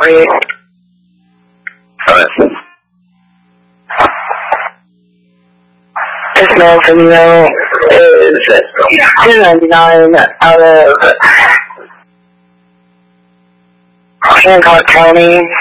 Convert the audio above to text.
Read. This mail from you is $2.99 out of Hancock County.